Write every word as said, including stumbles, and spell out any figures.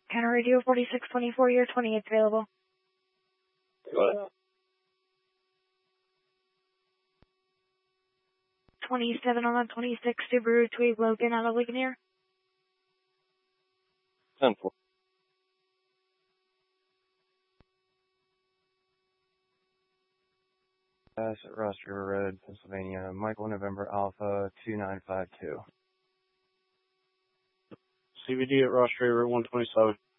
Counter Radio forty-six twenty-four, your twenty-eighth available. What? twenty-seven on the twenty-six, Subaru Tweed Logan out of Ligonier. ten four. Pass at Ross River Road, Pennsylvania. Michael November Alpha two nine five two. C B D at Ross River one twenty-seven.